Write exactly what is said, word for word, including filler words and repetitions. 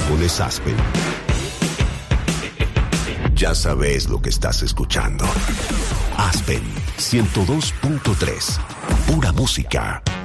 pones Aspen, ya sabes lo que estás escuchando. Aspen ciento dos punto tres. Pura música.